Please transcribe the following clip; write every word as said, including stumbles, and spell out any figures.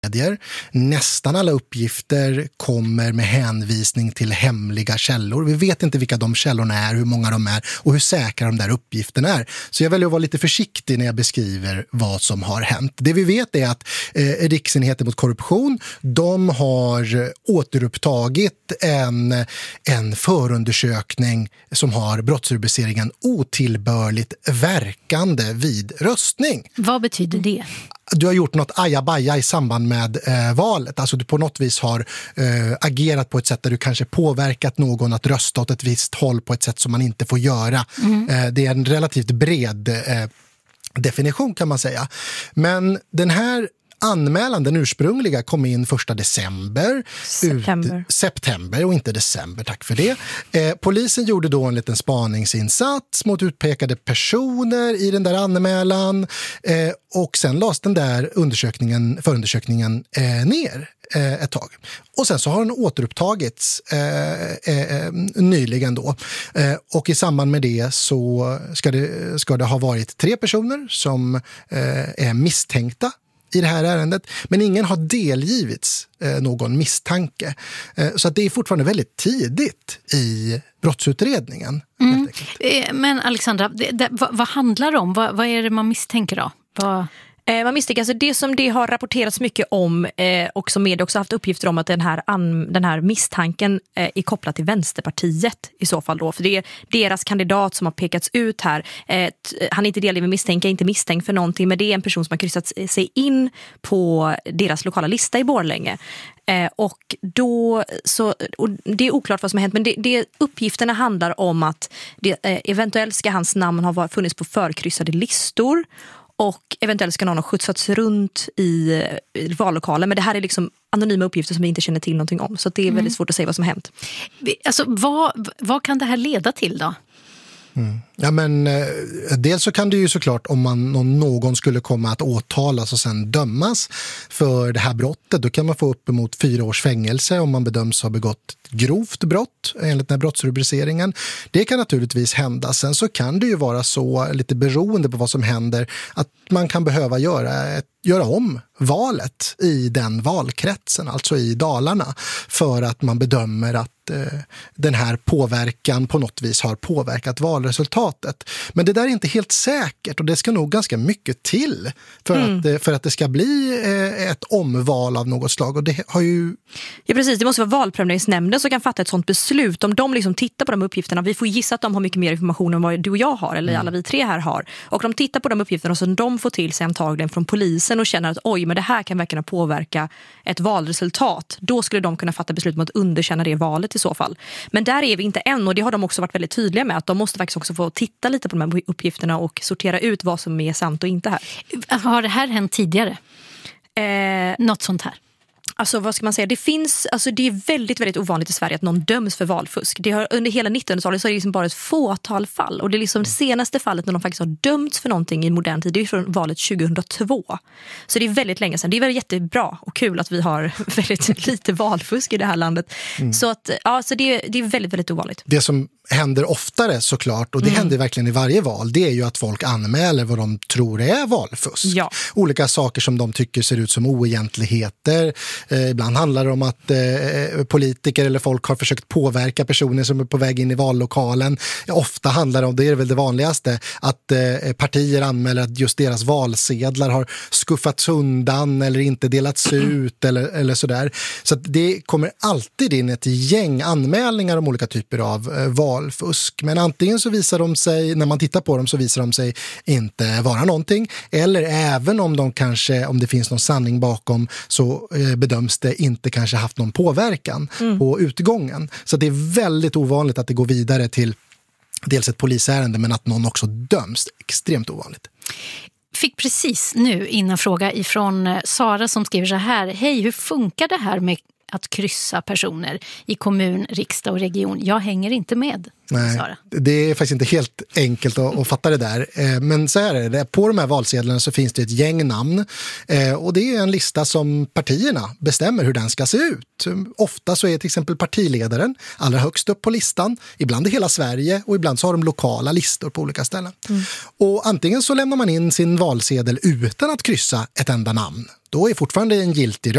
medier. Nästan alla uppgifter kommer med hänvisning till hemliga källor. Vi vet inte vilka de källorna är, hur många de är och hur säkra de där uppgifterna är. Så jag väljer att vara lite försiktig när jag beskriver vad som har hänt. Det vi vet är att eh, Riksenheten mot korruption, de har återupptagit en, en förundersökning som har brottsrubriceringen otillbörligt verkande vid röstning. Vad betyder det? Du har gjort något ajabaja i samband med eh, valet. Alltså du på något vis har eh, agerat på ett sätt där du kanske påverkat någon att rösta åt ett visst håll på ett sätt som man inte får göra. Mm. Eh, det är en relativt bred eh, definition kan man säga. Men den här anmälan, den ursprungliga, kom in första december. September. Ut, september och inte december, tack för det. Eh, polisen gjorde då en liten spaningsinsats mot utpekade personer i den där anmälan eh, och sen lades den där undersökningen, förundersökningen eh, ner eh, ett tag. Och sen så har den återupptagits eh, eh, nyligen då. Eh, och i samband med det så ska det, ska det ha varit tre personer som eh, är misstänkta i det här ärendet, men ingen har delgivits eh, någon misstanke. Eh, så att det är fortfarande väldigt tidigt i brottsutredningen. Mm. Men Alexandra, det, det, vad, vad handlar det om? Vad, vad är det man misstänker då? Vad... Eh, man misstänker, alltså det som det har rapporterats mycket om eh, och som media också haft uppgifter om att den här, an, den här misstanken eh, är kopplad till Vänsterpartiet i så fall då. För det är deras kandidat som har pekats ut här. Eh, t- han är inte delgiven misstänka, inte misstänkt för någonting, men det är en person som har kryssat sig in på deras lokala lista i Borlänge. Eh, och då, så, och det är oklart vad som har hänt, men det, det, uppgifterna handlar om att det, eh, eventuellt ska hans namn ha varit, funnits på förkryssade listor. Och eventuellt ska någon ha skjutsats runt i, i vallokalen. Men det här är liksom anonyma uppgifter som vi inte känner till någonting om. Så det är väldigt mm. svårt att säga vad som har hänt. Alltså, vad, vad kan det här leda till då? Mm. Ja, men eh, dels så kan det ju såklart, om man, om någon skulle komma att åtalas och sen dömas för det här brottet, då kan man få upp emot fyra års fängelse om man bedöms ha begått grovt brott enligt den här brottsrubriceringen. Det kan naturligtvis hända. Sen så kan det ju vara så, lite beroende på vad som händer, att man kan behöva göra, ett, göra om valet i den valkretsen, alltså i Dalarna, för att man bedömer att eh, den här påverkan på något vis har påverkat valresultatet. Men det där är inte helt säkert, och det ska nog ganska mycket till för, mm. att, för att det ska bli eh, ett omval av något slag. Och det har ju... Ja, precis. Det måste vara valprövningsnämnden som kan fatta ett sånt beslut. Om de liksom tittar på de uppgifterna, vi får gissa att de har mycket mer information än vad du och jag har, eller mm. alla vi tre här har. Och de tittar på de uppgifterna som de får till sig antagligen från polisen och känner att oj, men det här kan verkligen påverka ett valresultat. Då skulle de kunna fatta beslut om att underkänna det valet i så fall. Men där är vi inte än, och det har de också varit väldigt tydliga med, att de måste faktiskt också få titta lite på de här uppgifterna och sortera ut vad som är sant och inte här. Har det här hänt tidigare? Eh, Något sånt här? Alltså vad ska man säga, det finns, alltså det är väldigt väldigt ovanligt i Sverige att någon döms för valfusk. Det har, under hela nittonhundratalet så är det liksom bara ett fåtal fall, och det är liksom det senaste fallet när de faktiskt har dömts för någonting i modern tid, det är från valet tjugohundratvå. Så det är väldigt länge sedan. Det är väldigt jättebra och kul att vi har väldigt lite valfusk i det här landet. Mm. Så att ja, så det, det är väldigt väldigt ovanligt. Det som händer oftare såklart, och det mm. händer verkligen i varje val, det är ju att folk anmäler vad de tror är valfusk. Ja. Olika saker som de tycker ser ut som oegentligheter. Eh, ibland handlar det om att eh, politiker eller folk har försökt påverka personer som är på väg in i vallokalen. Ofta handlar det om, det är väl det vanligaste, att eh, partier anmäler att just deras valsedlar har skuffats undan eller inte delats ut eller, eller sådär. Så att det kommer alltid in ett gäng anmälningar om olika typer av eh, valfusk. Men antingen så visar de sig, när man tittar på dem så visar de sig inte vara någonting, eller även om de kanske, om det finns någon sanning bakom, så eh, bedöms det inte kanske haft någon påverkan mm. på utgången. Så det är väldigt ovanligt att det går vidare till dels ett polisärende, men att någon också döms. Extremt ovanligt. Fick precis nu in en fråga ifrån Sara som skriver så här: hej, hur funkar det här med att kryssa personer i kommun, riksdag och region? Jag hänger inte med. Nej, Sara. Det är faktiskt inte helt enkelt att, att fatta det där. Men så här är det. På de här valsedlarna så finns det ett gäng namn. Och det är en lista som partierna bestämmer hur den ska se ut. Ofta så är till exempel partiledaren allra högst upp på listan. Ibland i hela Sverige, och ibland så har de lokala listor på olika ställen. Mm. Och antingen så lämnar man in sin valsedel utan att kryssa ett enda namn. Då är fortfarande en giltig